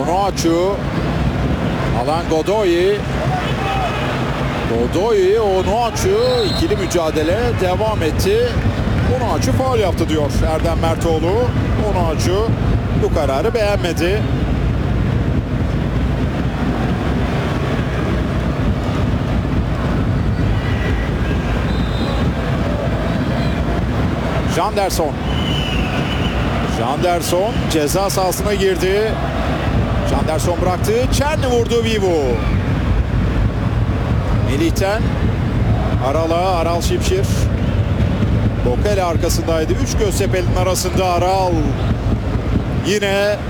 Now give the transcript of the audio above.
Onuachu. Alan Godoy. Godoy, Onuachu. İkili mücadele devam etti. Onuachu faul yaptı diyor Erdem Mertoğlu. Onuachu bu kararı beğenmedi. Janderson. Janderson ceza sahasına girdi. Janderson bıraktı. Çerni vurdu Vivu. Melih'ten Aral'a. Aral Şimşir. Bokele arkasındaydı. 3 Göztepe'nin arasında Aral. Yine